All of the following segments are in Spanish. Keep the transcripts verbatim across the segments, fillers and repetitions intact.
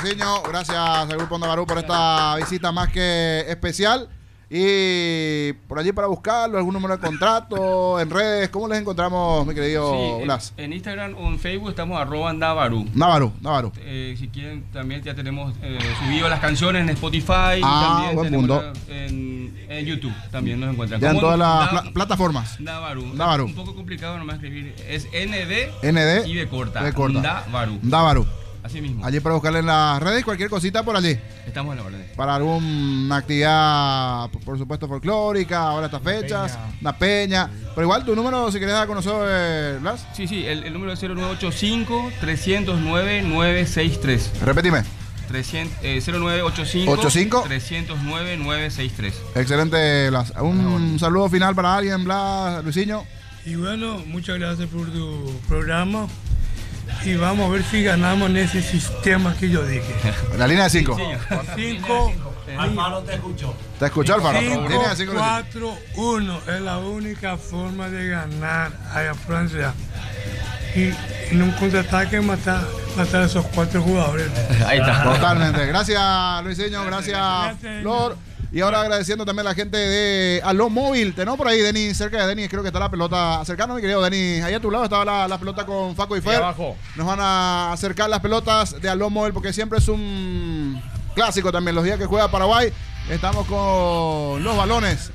Luisinho. Gracias al Grupo Ndavarú por esta visita más que especial. Y por allí para buscarlo, algún número de contrato, en redes, ¿cómo les encontramos, mi querido sí, Blas? En, en Instagram o en Facebook estamos arroba Ndavarú. Ndavarú, Ndavarú. Eh, si quieren, también ya tenemos eh, subido las canciones en Spotify. Ah, y también buen tenemos punto. En, en YouTube también nos encuentran. Ya en todas las Nda, pla plataformas. Ndavarú. Ndavarú. Un poco complicado nomás escribir. Es N D, N D y de corta. de corta. Ndavarú. Ndavarú. Así mismo. Allí para buscarle en las redes, cualquier cosita por allí. Estamos en la orden. Para alguna actividad, por supuesto, folclórica, ahora estas fechas, una peña. Pero igual, tu número, si querés dar a conocer, eh, Blas. Sí, sí, el, el número es cero nueve ocho cinco, tres cero nueve, nueve seis tres. Repetime. trescientos, eh, cero nueve ocho cinco, tres cero nueve, nueve seis tres. Excelente, Blas. Un saludo final para alguien, Blas, Luisinho. Y bueno, muchas gracias por tu programa. Y vamos a ver si ganamos en ese sistema que yo dije. La línea de cinco. cinco. Alfaro te escuchó. ¿Te escuchó, Alfaro? cinco, cuatro, uno es la única forma de ganar allá en Francia. Y en un contraataque matar, matar a esos cuatro jugadores. Ahí está. Totalmente. Gracias, Luisinho. Gracias, Gracias, Flor. Y ahora agradeciendo también a la gente de Aló Móvil. Tenemos por ahí, Denis, cerca de Denis, creo que está la pelota. Acercarnos, mi querido Denis. Ahí a tu lado estaba la, la pelota con Faco y Fer. Y abajo. Nos van a acercar las pelotas de Aló Móvil porque siempre es un clásico también. Los días que juega Paraguay, estamos con los balones.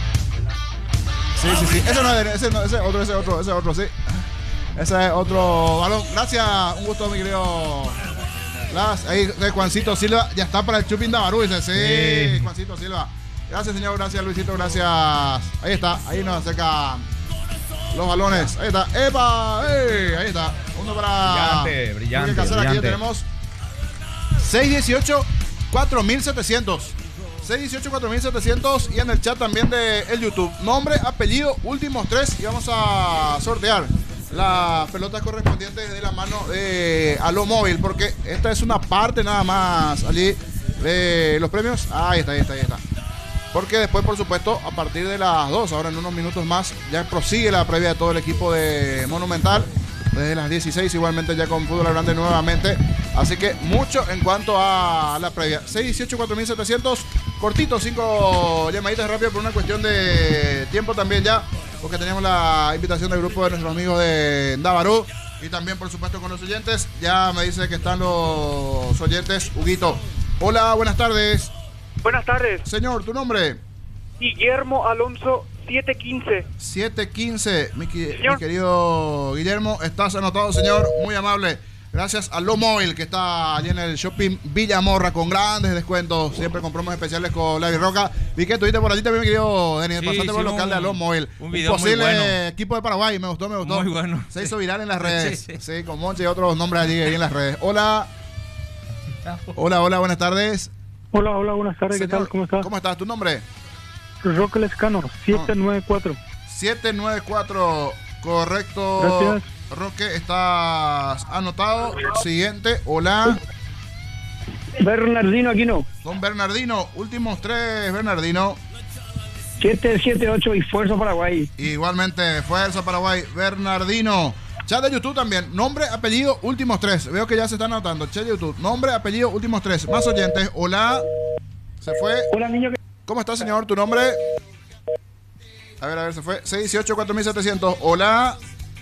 Sí, sí, sí. Ese no es Denis, ese, no, ese otro, ese otro, ese otro, sí. Ese es otro balón. Gracias, un gusto, mi querido. Las, ahí de Juancito Silva, ya está para el Chupin Ndavarú, dice, sí, sí, Juancito Silva. Gracias, señor, gracias, Luisito, gracias. Ahí está, ahí nos acercan los balones. Ahí está, ¡epa! ¡Ey! Ahí está, uno para... Brillante, brillante, Casar. Aquí ya brillante. tenemos seis dieciocho, cuatro mil setecientos. seis dieciocho, cuatro mil setecientos y en el chat también de el YouTube. Nombre, apellido, últimos tres y vamos a sortear las pelotas correspondientes de la mano de Aló Móvil, porque esta es una parte nada más allí de los premios. Ahí está, ahí está, ahí está. Porque después, por supuesto, a partir de las dos, ahora en unos minutos más, ya prosigue la previa de todo el equipo de Monumental. Desde las dieciséis, igualmente ya con Fútbol Grande nuevamente. Así que mucho en cuanto a la previa. seis dieciocho, cuatro mil setecientos. Cortito, cinco llamaditas rápidas por una cuestión de tiempo también ya. Porque tenemos la invitación del grupo de nuestros amigos de Ndavarú. Y también, por supuesto, con los oyentes. Ya me dice que están los oyentes. Huguito. Hola, buenas tardes. Buenas tardes. Señor, ¿tu nombre? Guillermo Alonso siete quince. siete quince. Mi, mi querido Guillermo, estás anotado, señor. Muy amable. Gracias a Lo Móvil, que está allí en el shopping Villamorra con grandes descuentos. Siempre con promos especiales con Larry Roca. Vi que estuviste por allí también, mi querido Denis. Sí, pasaste por el sí, local un, de Lo Móvil. Un video un posible muy bueno. equipo de Paraguay. Me gustó, me gustó. Muy bueno. Se hizo viral en las redes. Sí, Sí, sí. con Monchi y otros nombres allí en las redes. Hola. Hola, hola, buenas tardes. Hola, hola, buenas tardes. Señor, ¿Qué tal? ¿Cómo estás? ¿Cómo estás? ¿Tu nombre? Roque Lescano, siete nueve cuatro. siete nueve cuatro, correcto. Gracias. Roque, estás anotado. Siguiente, hola. Bernardino Aquino, Don Bernardino, últimos tres, Bernardino. siete siete ocho y Fuerza Paraguay. Igualmente, Fuerza Paraguay, Bernardino. Chat de YouTube también, nombre, apellido, últimos tres. Veo que ya se están anotando. Chat de YouTube, nombre, apellido, últimos tres. Más oyentes, hola. Se fue. Hola, niño. ¿Cómo está, señor? ¿Tu nombre? A ver, a ver, se fue. seis dieciocho, cuatro mil setecientos. Hola.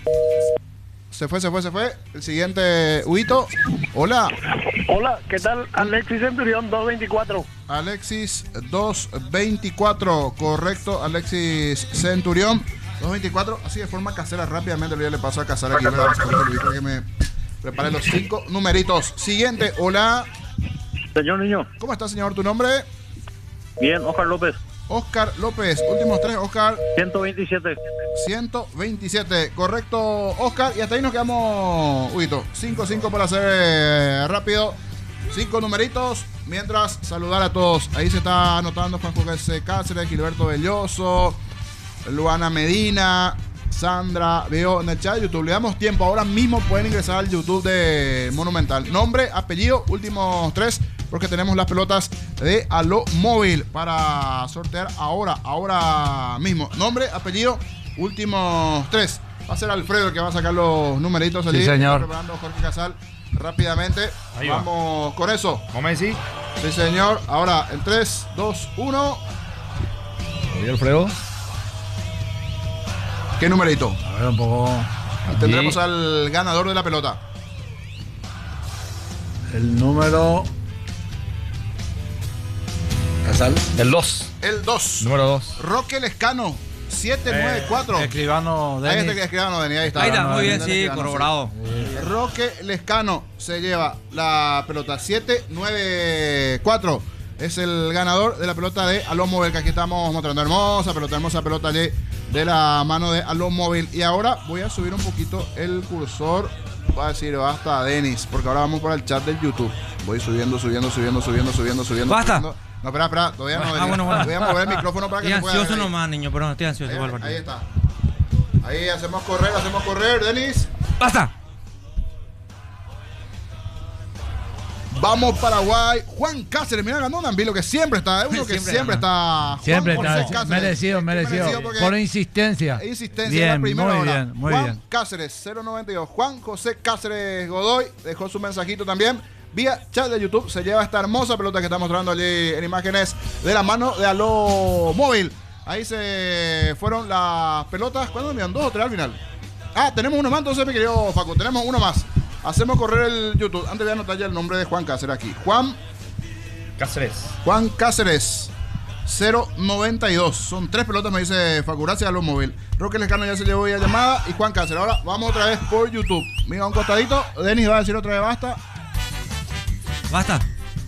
Se fue, se fue, se fue. El siguiente, Huito. Hola. Hola, ¿qué tal? Alexis Centurión dos veinticuatro. Alexis dos veinticuatro. Correcto, Alexis Centurión dos veinticuatro. Así de forma casera, rápidamente. Ya le paso a casar aquí. Para que me prepare los cinco numeritos. Siguiente, hola. Señor niño. ¿Cómo está, señor? ¿Tu nombre? Bien, Oscar López. Oscar López. Últimos tres, Oscar. ciento veintisiete. ciento veintisiete, correcto, Oscar. Y hasta ahí nos quedamos, Huguito. cinco cinco para hacer eh, rápido. Cinco numeritos. Mientras, saludar a todos. Ahí se está anotando Juan José Cáceres, Gilberto Belloso, Luana Medina, Sandra. Veo en el chat de YouTube. Le damos tiempo. Ahora mismo pueden ingresar al YouTube de Monumental. Nombre, apellido, últimos tres. Porque tenemos las pelotas de Aló Móvil para sortear ahora, ahora mismo. Nombre, apellido, últimos tres. Va a ser Alfredo el que va a sacar los numeritos allí. Sí, señor. Está preparando Jorge Casal rápidamente. Ahí vamos va. con eso. ¿Vamos a decir? Sí, señor. Ahora, en tres, dos, uno. Oye, Alfredo. ¿Qué numerito? A ver, un poco. Y tendremos al ganador de la pelota. El número. ¿Casal? El dos. El dos. Número dos. Roque Lescano, siete nueve cuatro. Eh, escribano Ahí Denis. está, escribano Denis, ahí está. Ahí está, muy bien, Denis sí, Escribano, corroborado. sí. Roque Lescano se lleva la pelota siete nueve cuatro. Es el ganador de la pelota de Alon Móvil, que aquí estamos mostrando. Hermosa pelota, hermosa pelota allí de la mano de Alon Móvil. Y ahora voy a subir un poquito el cursor. Voy a decir basta, Denis, porque ahora vamos para el chat del YouTube. Voy subiendo, subiendo, subiendo, subiendo, subiendo, subiendo. Basta. Subiendo. No, espera, espera, todavía no. Ah, bueno, bueno. Voy a mover el micrófono para que Estoy se pueda ansioso ver ahí. nomás, niño, perdón, estoy ansioso. Ahí, para el ahí partido. está. Ahí hacemos correr, hacemos correr, Denis. ¡Basta! Vamos Paraguay. Juan Cáceres, mira, ganó un Ambilo que siempre está, es uno que Siempre siempre está. Juan Siempre José está, Cáceres. merecido, merecido. porque Por insistencia. Insistencia Bien, en la primera muy hora. bien, muy Juan bien. Cáceres, cero noventa y dos. Juan José Cáceres Godoy dejó su mensajito también. Vía chat de YouTube se lleva esta hermosa pelota que está mostrando allí en imágenes de la mano de Aló Móvil. Ahí se fueron las pelotas. ¿Cuándo envían? ¿Dos o tres al final? Ah, tenemos uno más, entonces, mi querido Facu. Tenemos uno más. Hacemos correr el YouTube. Antes voy a anotar ya el nombre de Juan Cáceres aquí. Juan Cáceres. Juan Cáceres, cero noventa y dos. Son tres pelotas, me dice Facu. Gracias a los móvil. Roque Lescano ya se llevó ya llamada. Y Juan Cáceres. Ahora vamos otra vez por YouTube. Mira, un costadito. Denis va a decir otra vez basta. Basta.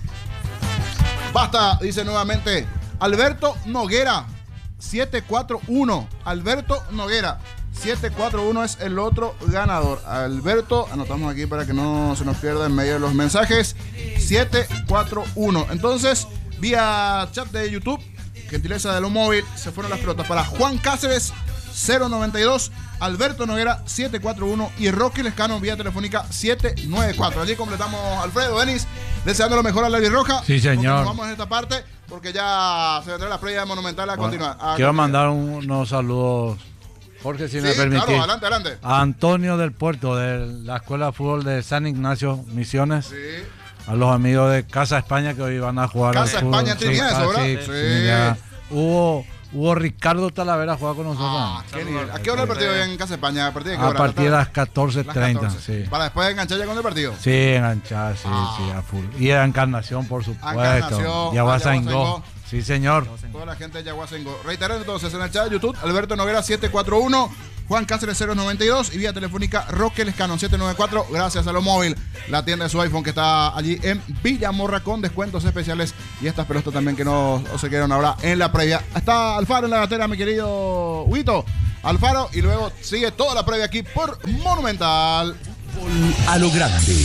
Basta, dice nuevamente Alberto Noguera, siete cuatro uno. Alberto Noguera, siete cuatro uno es el otro ganador. Alberto, anotamos aquí para que no se nos pierda en medio de los mensajes. siete cuatro uno. Entonces, vía chat de YouTube, gentileza de lo móvil, se fueron las pelotas para Juan Cáceres, cero noventa y dos. Alberto Noguera, siete cuatro uno. Y Roque Lescano, vía telefónica, siete nueve cuatro. Allí completamos, Alfredo, Denis, deseando lo mejor a la Roja. Sí, señor. Nos vamos en esta parte porque ya se vendrá la previa Monumental a Bueno, continuar. A quiero continuar. mandar unos saludos, Jorge, si Sí, me permitís. claro, adelante, adelante. A Antonio del Puerto, de la Escuela de Fútbol de San Ignacio, Misiones. Sí. A los amigos de Casa España que hoy van a jugar Casa al fútbol. España en Trinidad, ca- ¿eso, verdad? sí, Sí. Trinidad. Hubo, hubo Ricardo Talavera jugar con nosotros. Ah, qué nivel. ¿A qué hora el partido en Casa España? ¿A partir de qué A hora? partir de las Las catorce treinta, catorce. sí. Para después enganchar ya con el partido. Sí, enganchar, sí, Ah. sí, a full. Y a Encarnación, por supuesto. Encarnación, Yaguasaingó. Yaguasaingó. Sí, señor. Toda la gente de Yaguasengo. Reiterando entonces en el chat de YouTube, Alberto Noguera siete cuatro uno, Juan Cáceres cero noventa y dos y vía telefónica Roque Lescano siete nueve cuatro. Gracias a lo móvil, la tienda de su iPhone que está allí en Villamorra con descuentos especiales y estas pelotas también que no se quedaron ahora en la previa. Está Alfaro en la gatera, mi querido Huito. Alfaro y luego sigue toda la previa aquí por Monumental. A lo grande.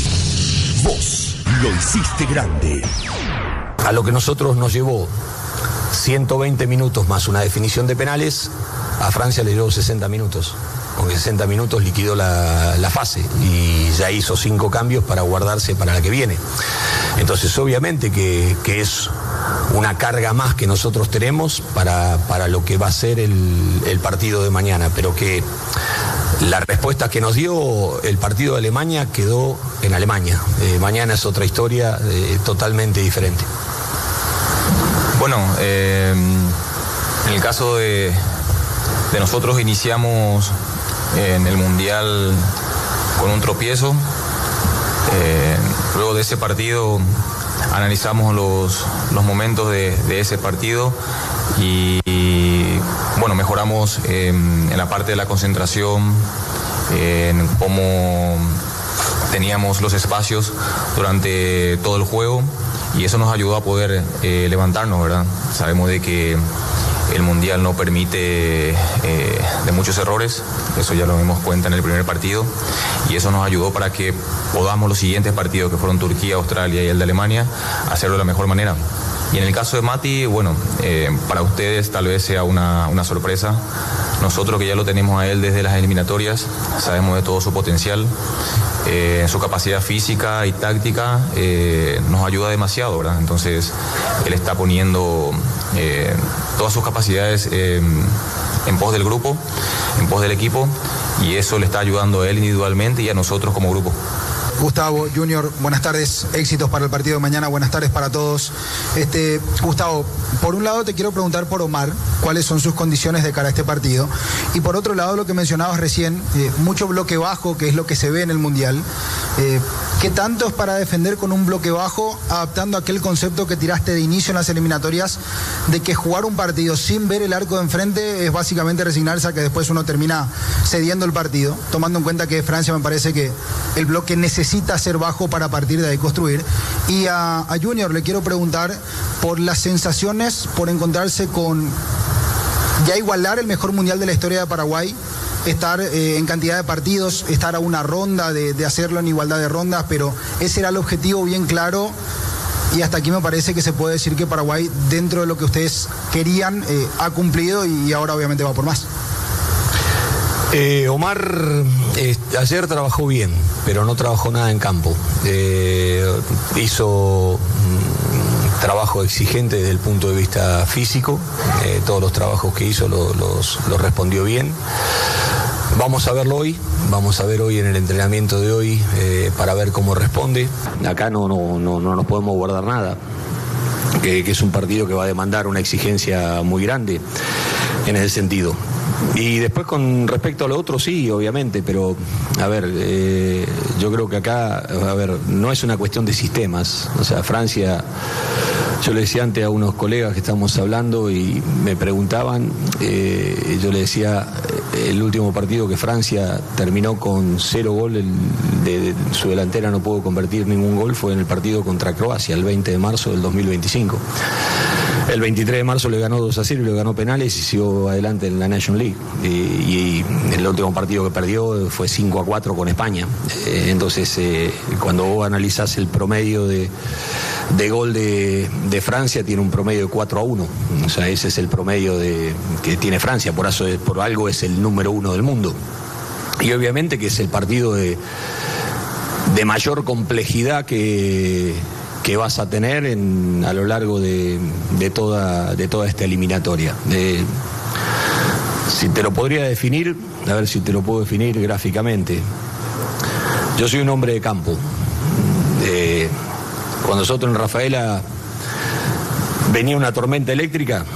Vos lo hiciste grande. A lo que nosotros nos llevó ciento veinte minutos más una definición de penales, a Francia le llevó sesenta minutos. Con sesenta minutos liquidó la, la fase y ya hizo cinco cambios para guardarse para la que viene. Entonces, obviamente que, que es una carga más que nosotros tenemos para, para lo que va a ser el, el partido de mañana, pero que la respuesta que nos dio el partido de Alemania quedó en Alemania. Eh, mañana es otra historia eh, totalmente diferente. Bueno, eh, en el caso de, de nosotros iniciamos en el Mundial con un tropiezo. Eh, luego de ese partido analizamos los, los momentos de, de ese partido y, y bueno, mejoramos eh, en la parte de la concentración, eh, en cómo teníamos los espacios durante todo el juego. Y eso nos ayudó a poder eh, levantarnos, ¿verdad? Sabemos de que el Mundial no permite eh, de muchos errores, eso ya lo dimos cuenta en el primer partido, y eso nos ayudó para que podamos los siguientes partidos, que fueron Turquía, Australia y el de Alemania, hacerlo de la mejor manera. Y en el caso de Mati, bueno, eh, para ustedes tal vez sea una, una sorpresa. Nosotros que ya lo tenemos a él desde las eliminatorias, sabemos de todo su potencial. Eh, su capacidad física y táctica eh, nos ayuda demasiado, ¿verdad? Entonces, él está poniendo eh, todas sus capacidades eh, en pos del grupo, en pos del equipo, y eso le está ayudando a él individualmente y a nosotros como grupo. Gustavo, Junior, buenas tardes, éxitos para el partido de mañana, buenas tardes para todos. Este, Gustavo, por un lado te quiero preguntar por Omar, cuáles son sus condiciones de cara a este partido, y por otro lado lo que mencionabas recién, eh, mucho bloque bajo, que es lo que se ve en el Mundial. Eh, ¿Qué tanto es para defender con un bloque bajo, adaptando aquel concepto que tiraste de inicio en las eliminatorias, de que jugar un partido sin ver el arco de enfrente es básicamente resignarse a que después uno termina cediendo el partido, tomando en cuenta que Francia me parece que el bloque necesita ser bajo para partir de ahí construir? Y a, a Junior le quiero preguntar por las sensaciones, por encontrarse con ya igualar el mejor mundial de la historia de Paraguay, estar eh, en cantidad de partidos, estar a una ronda de, de hacerlo en igualdad de rondas, pero ese era el objetivo bien claro, y hasta aquí me parece que se puede decir que Paraguay, dentro de lo que ustedes querían, eh, ha cumplido y ahora obviamente va por más. Eh, Omar eh, ayer trabajó bien, pero no trabajó nada en campo. Eh, hizo mm, trabajo exigente desde el punto de vista físico. Eh, todos los trabajos que hizo lo, los, los respondió bien. Vamos a verlo hoy, vamos a ver hoy en el entrenamiento de hoy eh, para ver cómo responde. Acá no, no, no, no nos podemos guardar nada, que, que es un partido que va a demandar una exigencia muy grande en ese sentido. Y después con respecto a lo otro, sí, obviamente, pero a ver, eh, yo creo que acá, a ver, no es una cuestión de sistemas. O sea, Francia, yo le decía antes a unos colegas que estábamos hablando y me preguntaban, eh, yo le decía, el último partido que Francia terminó con cero gol, el, de, de, su delantera no pudo convertir ningún gol, fue en el partido contra Croacia, el veinte de marzo del dos mil veinticinco. El veintitrés de marzo le ganó dos a cero y le ganó penales y siguió adelante en la National League. Y, y el último partido que perdió fue cinco a cuatro con España. Eh, entonces, eh, cuando vos analizás el promedio de, de gol de, de Francia, tiene un promedio de cuatro a uno. O sea, ese es el promedio de, que tiene Francia. Por, eso, por algo es el número uno del mundo. Y obviamente que es el partido de, de mayor complejidad que... que vas a tener en, a lo largo de, de, toda, de toda esta eliminatoria. De, si te lo podría definir, a ver si te lo puedo definir gráficamente. Yo soy un hombre de campo. Eh, cuando nosotros en Rafaela venía una tormenta eléctrica,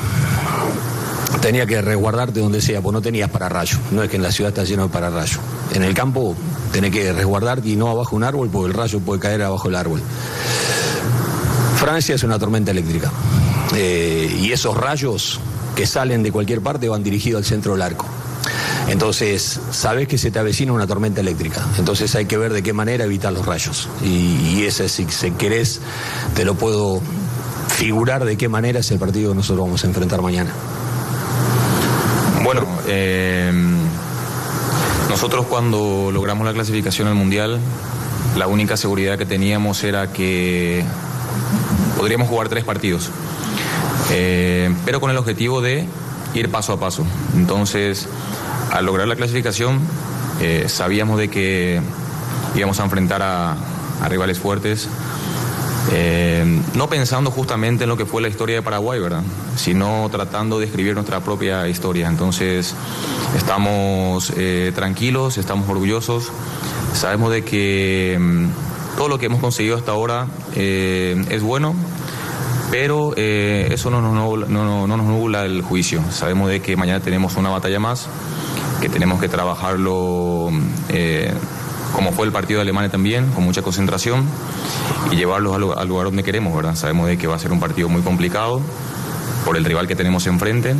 tenía que resguardarte donde sea, pues no tenías pararrayo. No es que en la ciudad está lleno de pararrayo. En el campo tenés que resguardarte y no abajo un árbol, porque el rayo puede caer abajo el árbol. Francia es una tormenta eléctrica eh, y esos rayos que salen de cualquier parte van dirigidos al centro del arco. Entonces, sabes que se te avecina una tormenta eléctrica. Entonces hay que ver de qué manera evitar los rayos. Y, y ese, si, si querés, te lo puedo figurar de qué manera es el partido que nosotros vamos a enfrentar mañana. Bueno, eh, nosotros cuando logramos la clasificación al Mundial, la única seguridad que teníamos era que podríamos jugar tres partidos, eh, pero con el objetivo de ir paso a paso. Entonces, al lograr la clasificación, eh, sabíamos de que íbamos a enfrentar a, a rivales fuertes, eh, no pensando justamente en lo que fue la historia de Paraguay, ¿verdad?, sino tratando de escribir nuestra propia historia. Entonces, estamos eh, tranquilos, estamos orgullosos, sabemos de que todo lo que hemos conseguido hasta ahora eh, es bueno, pero eh, eso no nos, nubla, no, no nos nubla el juicio. Sabemos de que mañana tenemos una batalla más, que tenemos que trabajarlo eh, como fue el partido de Alemania también, con mucha concentración, y llevarlos al, al lugar donde queremos, ¿verdad? Sabemos de que va a ser un partido muy complicado por el rival que tenemos enfrente,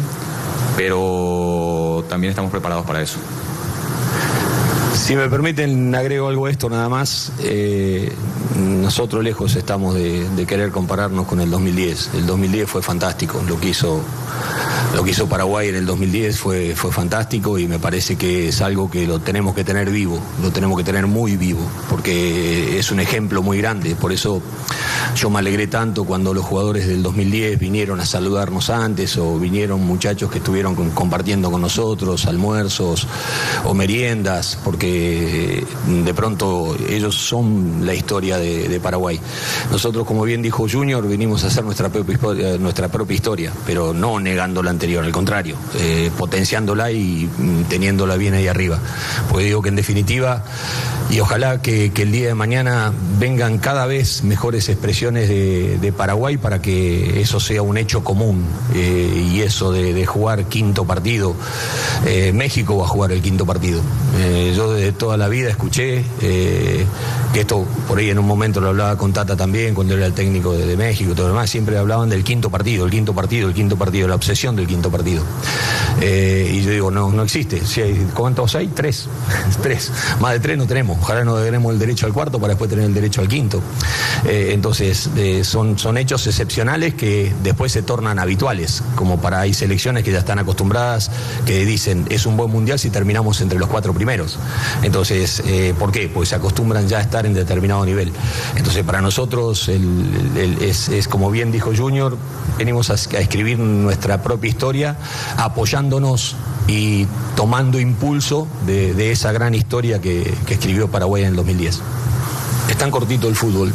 pero también estamos preparados para eso. Si me permiten, agrego algo a esto nada más. Eh, nosotros lejos estamos de, de querer compararnos con el dos mil diez. El dos mil diez fue fantástico. Lo que hizo, lo que hizo Paraguay en el dos mil diez fue, fue fantástico, y me parece que es algo que lo tenemos que tener vivo, lo tenemos que tener muy vivo, porque es un ejemplo muy grande. Por eso yo me alegré tanto cuando los jugadores del dos mil diez vinieron a saludarnos antes, o vinieron muchachos que estuvieron con, compartiendo con nosotros almuerzos o meriendas, porque de pronto ellos son la historia de, de Paraguay. Nosotros, como bien dijo Junior, vinimos a hacer nuestra propia, nuestra propia historia, pero no negando la anterior, al contrario, eh, potenciándola y mm, teniéndola bien ahí arriba. Porque digo que en definitiva, y ojalá que, que el día de mañana vengan cada vez mejores expresiones de, de Paraguay para que eso sea un hecho común, eh, y eso de, de jugar quinto partido, eh, México va a jugar el quinto partido. Eh, yo desde toda la vida escuché eh, que esto, por ahí en un momento lo hablaba con Tata también, cuando era el técnico de, de México y todo lo demás, siempre hablaban del quinto partido, el quinto partido, el quinto partido, la obsesión del quinto partido. Eh, y yo digo, no, no existe. Si hay, ¿cuántos hay? Tres. Tres. Más de tres no tenemos. Ojalá no tenemos el derecho al cuarto para después tener el derecho al quinto. Eh, entonces, eh, son, son hechos excepcionales que después se tornan habituales, como para hay selecciones que ya están acostumbradas, que dicen, es un buen mundial si terminamos entre los cuatro primeros. Entonces, eh, ¿por qué? Pues se acostumbran ya a estar en determinado nivel. Entonces, para nosotros, el, el, el, es, es como bien dijo Junior, venimos a, a escribir nuestra propia historia, apoyándonos y tomando impulso de, de esa gran historia que, que escribió Paraguay en el dos mil diez. Es tan cortito el fútbol,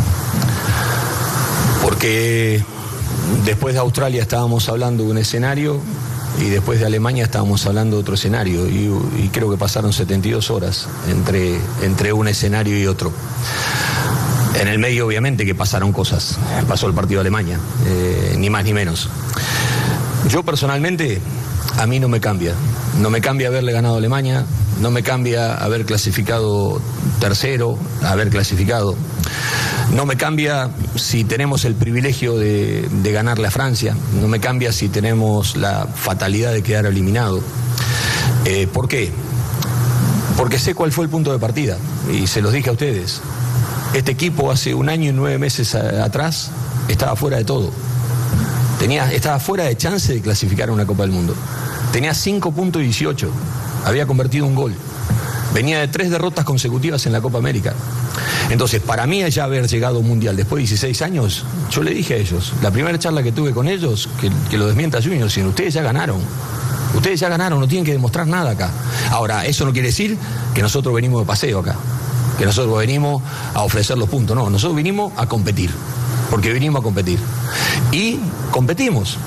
porque después de Australia estábamos hablando de un escenario y después de Alemania estábamos hablando de otro escenario, y, y creo que pasaron setenta y dos horas entre, entre un escenario y otro. En el medio, obviamente, que pasaron cosas. Pasó el partido de Alemania, eh, ni más ni menos. Yo personalmente, a mí no me cambia. No me cambia haberle ganado a Alemania, no me cambia haber clasificado tercero, haber clasificado. No me cambia si tenemos el privilegio de, de ganarle a Francia, no me cambia si tenemos la fatalidad de quedar eliminado. Eh, ¿Por qué? Porque sé cuál fue el punto de partida, y se los dije a ustedes. Este equipo hace un año y nueve meses a, atrás estaba fuera de todo. Tenía, estaba fuera de chance de clasificar a una Copa del Mundo. Tenía cinco puntos dieciocho, había convertido un gol. Venía de tres derrotas consecutivas en la Copa América. Entonces, para mí ya haber llegado a un mundial después de dieciséis años, yo le dije a ellos, la primera charla que tuve con ellos, que, que lo desmienta Junior, sino ustedes ya ganaron. Ustedes ya ganaron, no tienen que demostrar nada acá. Ahora, eso no quiere decir que nosotros venimos de paseo acá, que nosotros venimos a ofrecer los puntos. No, nosotros vinimos a competir, porque vinimos a competir. Y competimos.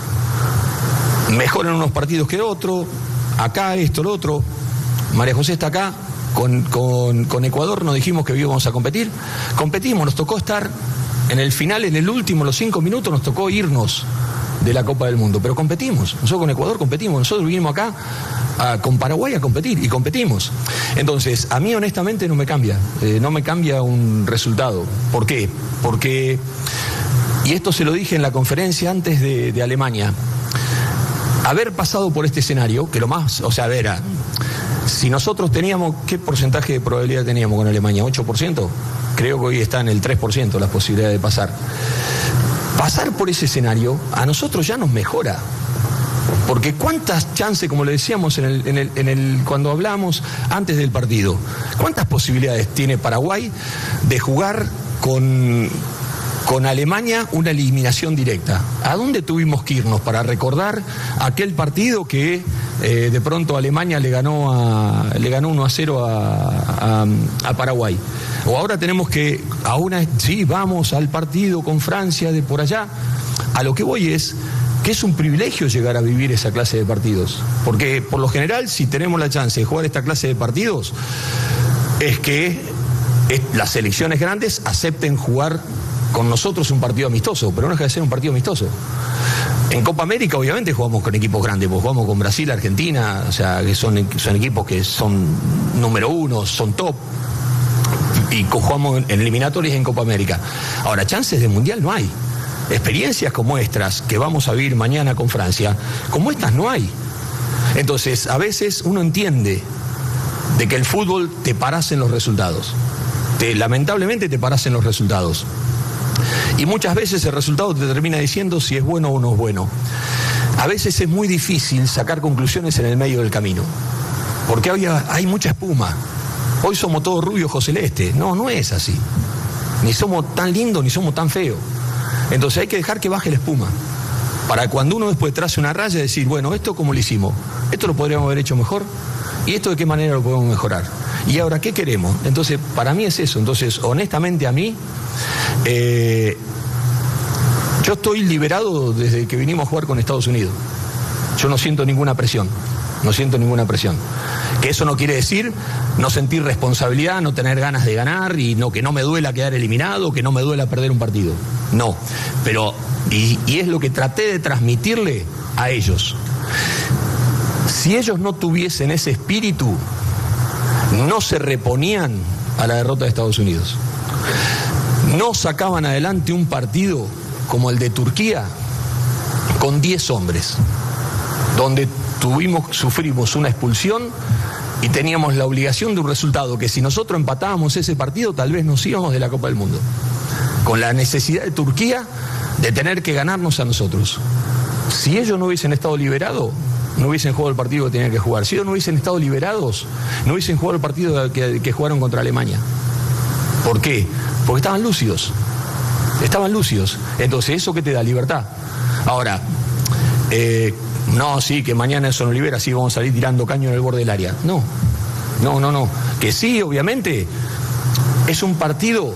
Mejor en unos partidos que otros, acá esto, lo otro. María José está acá, con, con, con Ecuador nos dijimos que íbamos a competir. Competimos, nos tocó estar en el final, en el último, los cinco minutos, nos tocó irnos de la Copa del Mundo, pero competimos. Nosotros con Ecuador competimos, nosotros vinimos acá a, con Paraguay a competir y competimos. Entonces, a mí honestamente no me cambia, eh, no me cambia un resultado. ¿Por qué? Porque, y esto se lo dije en la conferencia antes de, de Alemania, haber pasado por este escenario, que lo más, o sea, era, si nosotros teníamos, ¿qué porcentaje de probabilidad teníamos con Alemania? ¿ocho por ciento? Creo que hoy está en el tres por ciento las posibilidades de pasar. Pasar por ese escenario a nosotros ya nos mejora. Porque cuántas chances, como le decíamos en el, en el, en el, cuando hablamos antes del partido, cuántas posibilidades tiene Paraguay de jugar con, con Alemania una eliminación directa. ¿A dónde tuvimos que irnos para recordar aquel partido que eh, de pronto Alemania le ganó, a, le ganó uno a cero a, a, a Paraguay? O ahora tenemos que, a una, sí, vamos al partido con Francia de por allá. A lo que voy es que es un privilegio llegar a vivir esa clase de partidos. Porque por lo general, si tenemos la chance de jugar esta clase de partidos, es que es, las selecciones grandes acepten jugar con nosotros un partido amistoso, pero no deja de ser un partido amistoso. En Copa América obviamente jugamos con equipos grandes, pues jugamos con Brasil, Argentina, o sea, que son, son equipos que son número uno, son top. Y jugamos en eliminatorias en Copa América. Ahora, chances de mundial no hay. Experiencias como estas que vamos a vivir mañana con Francia, como estas no hay. Entonces, a veces uno entiende de que el fútbol te paras en los resultados. Te, lamentablemente te paras en los resultados. Y muchas veces el resultado te termina diciendo si es bueno o no es bueno. A veces es muy difícil sacar conclusiones en el medio del camino, porque hay, hay mucha espuma. Hoy somos todos rubios ojos celeste. No, no es así. Ni somos tan lindos ni somos tan feos. Entonces hay que dejar que baje la espuma, para cuando uno después trace una raya decir, bueno, esto cómo lo hicimos, esto lo podríamos haber hecho mejor, y esto de qué manera lo podemos mejorar. Y ahora, ¿qué queremos? Entonces, para mí es eso. Entonces, honestamente a mí, eh, yo estoy liberado desde que vinimos a jugar con Estados Unidos. yo no siento ninguna presión, no siento ninguna presión. Que eso no quiere decir no sentir responsabilidad, no tener ganas de ganar y no, que no me duela quedar eliminado, que no me duela perder un partido. No, pero, y, y es lo que traté de transmitirle a ellos. Si ellos no tuviesen ese espíritu, no se reponían a la derrota de Estados Unidos. No sacaban adelante un partido como el de Turquía con diez hombres, donde tuvimos, sufrimos una expulsión y teníamos la obligación de un resultado que si nosotros empatábamos ese partido tal vez nos íbamos de la Copa del Mundo, con la necesidad de Turquía de tener que ganarnos a nosotros. Si ellos no hubiesen estado liberados, no hubiesen jugado el partido que tenían que jugar. Si ellos no hubiesen estado liberados, no hubiesen jugado el partido que, que jugaron contra Alemania. ¿Por qué? Porque estaban lúcidos. Estaban lúcidos. Entonces, ¿eso qué te da? Libertad. Ahora, eh, no, sí, que mañana eso nos libera, sí vamos a salir tirando caño en el borde del área. No, no, no, no. Que sí, obviamente, es un partido,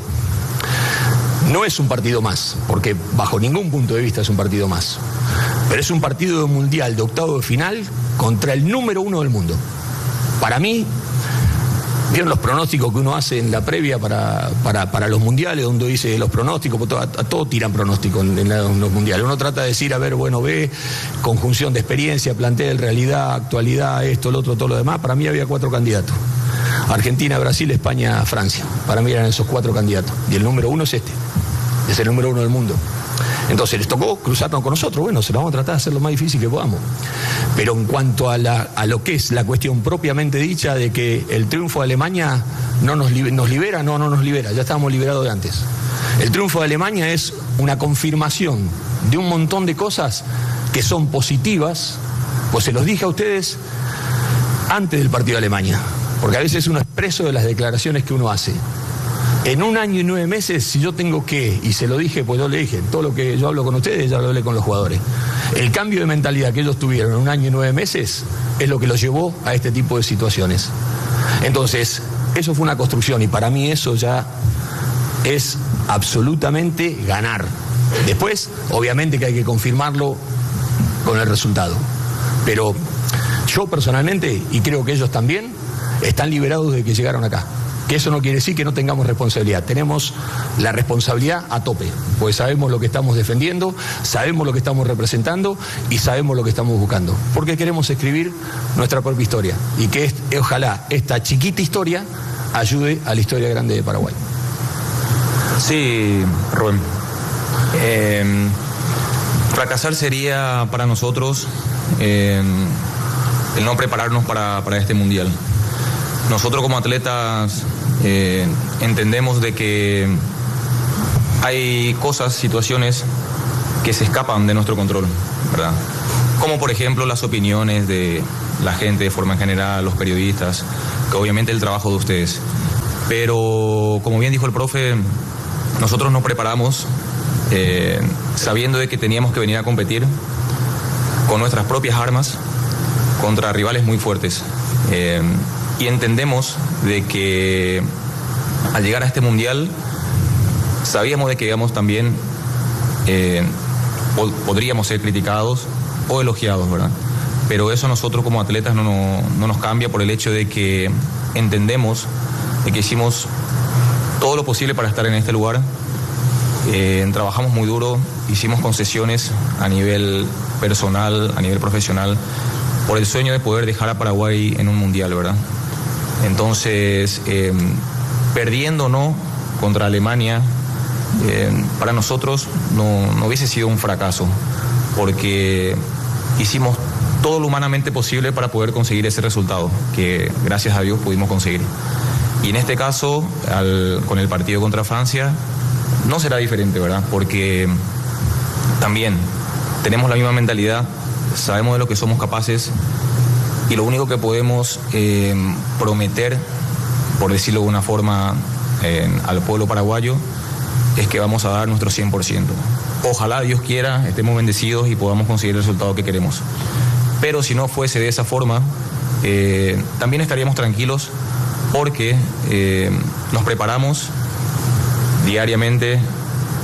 no es un partido más, porque bajo ningún punto de vista es un partido más. Pero es un partido de mundial de octavo de final contra el número uno del mundo. Para mí, vieron los pronósticos que uno hace en la previa para, para, para los mundiales, donde dice los pronósticos, a, a todos tiran pronósticos en, en, la, en los mundiales. Uno trata de decir, a ver, bueno, ve, conjunción de experiencia, plantel, realidad, actualidad, esto, lo otro, todo lo demás. Para mí había cuatro candidatos. Argentina, Brasil, España, Francia. Para mí eran esos cuatro candidatos. Y el número uno es este. Es el número uno del mundo. Entonces les tocó cruzarnos con nosotros. Bueno, se lo vamos a tratar de hacer lo más difícil que podamos. Pero en cuanto a, la, a lo que es la cuestión propiamente dicha de que el triunfo de Alemania no nos, nos libera, no, no nos libera, ya estábamos liberados de antes. El triunfo de Alemania es una confirmación de un montón de cosas que son positivas, pues se los dije a ustedes antes del partido de Alemania, porque a veces uno es preso de las declaraciones que uno hace. En un año y nueve meses, si yo tengo que, y se lo dije, pues yo le dije, todo lo que yo hablo con ustedes, ya lo hablé con los jugadores. El cambio de mentalidad que ellos tuvieron en un año y nueve meses es lo que los llevó a este tipo de situaciones. Entonces, eso fue una construcción y para mí eso ya es absolutamente ganar. Después, obviamente que hay que confirmarlo con el resultado. Pero yo personalmente, y creo que ellos también, están liberados de que llegaron acá. Que eso no quiere decir que no tengamos responsabilidad. Tenemos la responsabilidad a tope, pues sabemos lo que estamos defendiendo, sabemos lo que estamos representando y sabemos lo que estamos buscando. Porque queremos escribir nuestra propia historia y que es, ojalá esta chiquita historia ayude a la historia grande de Paraguay. Sí, Rubén. Eh, fracasar sería para nosotros eh, el no prepararnos para, para este mundial. Nosotros como atletas eh, entendemos de que hay cosas, situaciones que se escapan de nuestro control, ¿verdad? Como por ejemplo las opiniones de la gente de forma general, los periodistas, que obviamente el trabajo de ustedes. Pero como bien dijo el profe, nosotros nos preparamos eh, sabiendo de que teníamos que venir a competir con nuestras propias armas contra rivales muy fuertes. Eh, Y entendemos de que al llegar a este mundial sabíamos de que íbamos también eh, pod- podríamos ser criticados o elogiados, ¿verdad? Pero eso nosotros como atletas no, no, no nos cambia por el hecho de que entendemos de que hicimos todo lo posible para estar en este lugar. Eh, trabajamos muy duro, hicimos concesiones a nivel personal, a nivel profesional, por el sueño de poder dejar a Paraguay en un mundial, ¿verdad? Entonces, eh, perdiendo o no contra Alemania, eh, para nosotros no, no hubiese sido un fracaso, porque hicimos todo lo humanamente posible para poder conseguir ese resultado, que gracias a Dios pudimos conseguir. Y en este caso, al, con el partido contra Francia, no será diferente, ¿verdad? Porque también tenemos la misma mentalidad, sabemos de lo que somos capaces, y lo único que podemos eh, prometer, por decirlo de una forma, eh, al pueblo paraguayo, es que vamos a dar nuestro cien por ciento. Ojalá, Dios quiera, estemos bendecidos y podamos conseguir el resultado que queremos. Pero si no fuese de esa forma, eh, también estaríamos tranquilos porque eh, nos preparamos diariamente,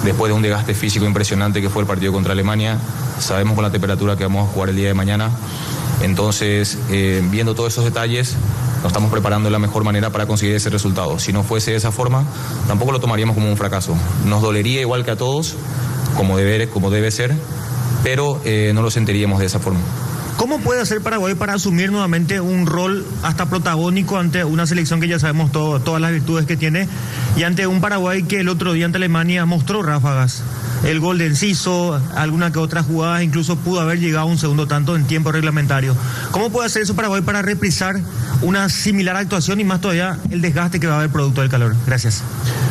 después de un desgaste físico impresionante que fue el partido contra Alemania. Sabemos con la temperatura que vamos a jugar el día de mañana. Entonces, eh, viendo todos esos detalles, nos estamos preparando de la mejor manera para conseguir ese resultado. Si no fuese de esa forma, tampoco lo tomaríamos como un fracaso. Nos dolería igual que a todos, como debe, como debe ser, pero eh, no lo sentiríamos de esa forma. ¿Cómo puede hacer Paraguay para asumir nuevamente un rol hasta protagónico ante una selección que ya sabemos todo, todas las virtudes que tiene, y ante un Paraguay que el otro día ante Alemania mostró ráfagas? El gol de Enciso, alguna que otra jugada, incluso pudo haber llegado a un segundo tanto en tiempo reglamentario. ¿Cómo puede hacer eso Paraguay para reprisar una similar actuación y más todavía el desgaste que va a haber producto del calor? Gracias.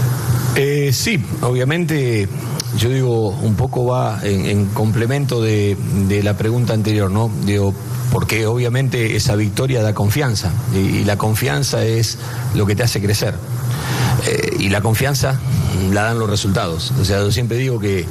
Eh, sí, obviamente, yo digo, un poco va en, en complemento de, de la pregunta anterior, ¿no? Digo, porque obviamente esa victoria da confianza, y, y la confianza es lo que te hace crecer. Eh, y la confianza la dan los resultados. O sea, yo siempre digo que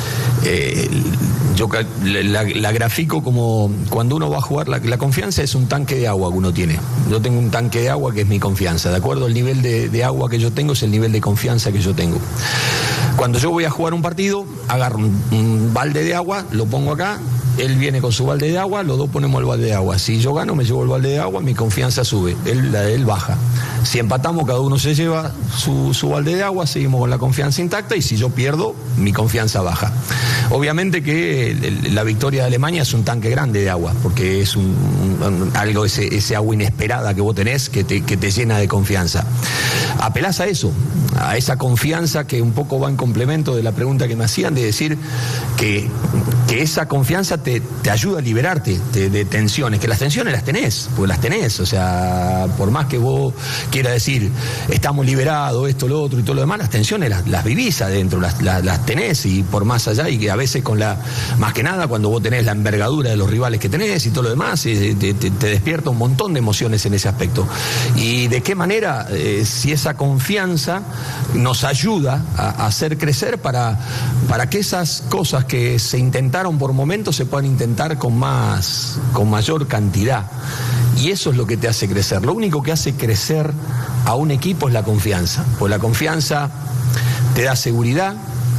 eh, yo la, la grafico como cuando uno va a jugar, la, la confianza es un tanque de agua que uno tiene. Yo tengo un tanque de agua que es mi confianza. De acuerdo al nivel de, de agua que yo tengo, es el nivel de confianza que yo tengo. Cuando yo voy a jugar un partido, agarro un, un balde de agua, lo pongo acá, él viene con su balde de agua, los dos ponemos el balde de agua. Si yo gano, me llevo el balde de agua, mi confianza sube, él, la de él baja. Si empatamos, cada uno se lleva su, su balde de agua, seguimos con la confianza intacta, y si yo pierdo, mi confianza baja. Obviamente que la victoria de Alemania es un tanque grande de agua, porque es un, un, algo, ese, ese agua inesperada que vos tenés, que te, que te llena de confianza. Apelás a eso, a esa confianza que un poco va en complemento de la pregunta que me hacían, de decir que, que esa confianza te, te ayuda a liberarte de, de tensiones, que las tensiones las tenés, porque las tenés, o sea, por más que vos quieras decir, estamos liberados, esto, lo otro y todo lo demás, las tensiones las, las vivís adentro, las, las, las tenés, y por más allá, y que a veces con la, más que nada cuando vos tenés la envergadura de los rivales que tenés y todo lo demás, te, te, te despierta un montón de emociones en ese aspecto. Y de qué manera, eh, si esa confianza nos ayuda a, a hacer crecer para, para que esas cosas que se intentaron por momentos se puedan intentar con más, con mayor cantidad. Y eso es lo que te hace crecer. Lo único que hace crecer a un equipo es la confianza. Pues la confianza te da seguridad,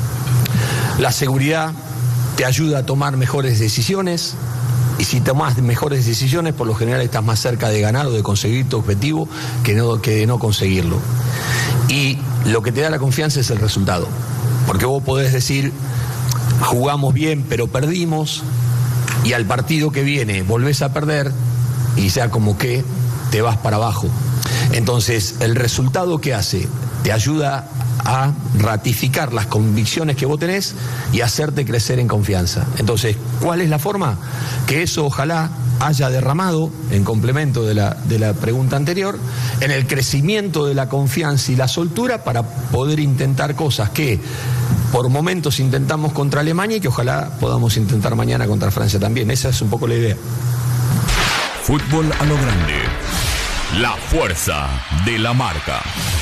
la seguridad te ayuda a tomar mejores decisiones, y si tomas mejores decisiones, por lo general estás más cerca de ganar o de conseguir tu objetivo que, no, que de no conseguirlo. Y lo que te da la confianza es el resultado. Porque vos podés decir, jugamos bien pero perdimos, y al partido que viene volvés a perder, y sea como que te vas para abajo. Entonces, el resultado que hace te ayuda a ratificar las convicciones que vos tenés y hacerte crecer en confianza. Entonces, ¿cuál es la forma? Que eso ojalá haya derramado, en complemento de la, de la pregunta anterior, en el crecimiento de la confianza y la soltura para poder intentar cosas que por momentos intentamos contra Alemania y que ojalá podamos intentar mañana contra Francia también. Esa es un poco la idea. Fútbol a lo grande. La fuerza de la marca.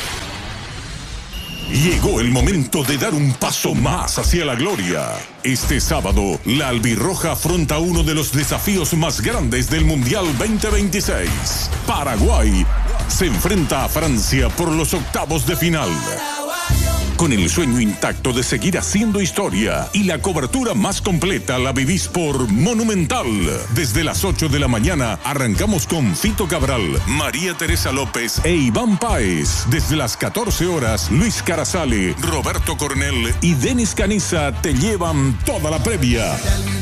Llegó el momento de dar un paso más hacia la gloria. Este sábado, la albirroja afronta uno de los desafíos más grandes del Mundial veinte veintiséis. Paraguay se enfrenta a Francia por los octavos de final. Con el sueño intacto de seguir haciendo historia, y la cobertura más completa la vivís por Monumental. Desde las ocho de la mañana arrancamos con Fito Cabral, María Teresa López e Iván Páez. Desde las catorce horas, Luis Carazale, Roberto Coronel y Denis Caniza te llevan toda la previa.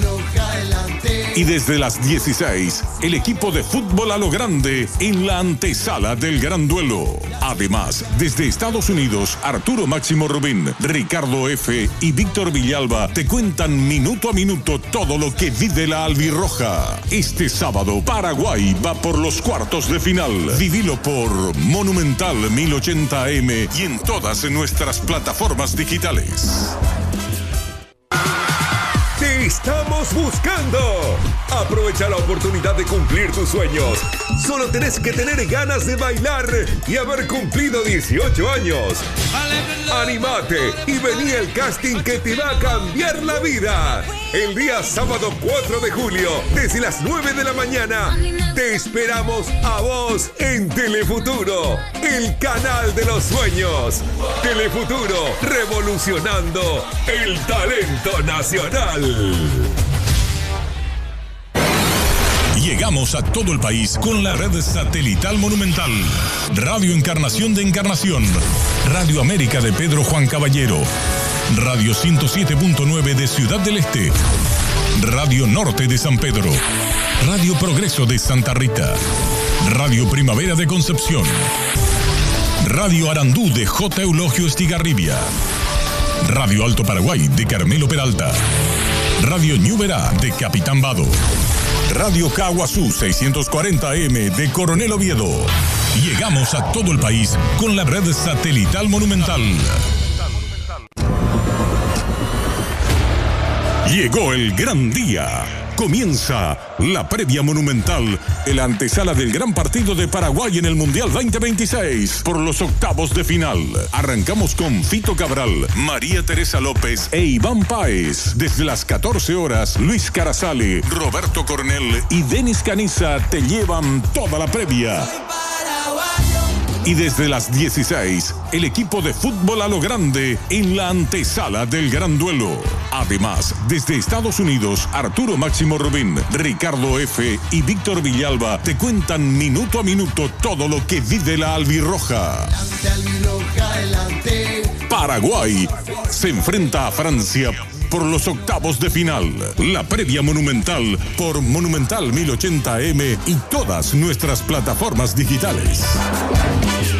Y desde las dieciséis, el equipo de Fútbol a lo Grande en la antesala del gran duelo. Además, desde Estados Unidos, Arturo Máximo Rubín, Ricardo F. y Víctor Villalba te cuentan minuto a minuto todo lo que vive la albirroja. Este sábado, Paraguay va por los cuartos de final. Vivilo por Monumental mil ochenta A M y en todas nuestras plataformas digitales. Te estamos estamos buscando. Aprovecha la oportunidad de cumplir tus sueños. Solo tenés que tener ganas de bailar y haber cumplido dieciocho años. Anímate y vení al casting que te va a cambiar la vida. El día sábado cuatro de julio, desde las nueve de la mañana, te esperamos a vos en Telefuturo, el canal de los sueños. Telefuturo, revolucionando el talento nacional. Llegamos a todo el país con la red satelital Monumental. Radio Encarnación de Encarnación. Radio América de Pedro Juan Caballero. Radio ciento siete punto nueve de Ciudad del Este. Radio Norte de San Pedro. Radio Progreso de Santa Rita. Radio Primavera de Concepción. Radio Arandú de J. Eulogio Estigarribia. Radio Alto Paraguay de Carmelo Peralta. Radio Ñuberá de Capitán Vado. Radio Caguazú seiscientos cuarenta A M de Coronel Oviedo. Llegamos a todo el país con la red satelital Monumental. Llegó el gran día. Comienza la previa monumental, el antesala del gran partido de Paraguay en el Mundial veinte veintiséis por los octavos de final. Arrancamos con Fito Cabral, María Teresa López e Iván Páez. Desde las catorce horas, Luis Carazale, Roberto Coronel y Denis Caniza te llevan toda la previa. Y desde las dieciséis, el equipo de fútbol a lo grande en la antesala del gran duelo. Además, desde Estados Unidos, Arturo Máximo Rubín, Ricardo F. y Víctor Villalba te cuentan minuto a minuto todo lo que vive la albirroja. Paraguay se enfrenta a Francia por los octavos de final. La previa monumental por Monumental mil ochenta A M y todas nuestras plataformas digitales.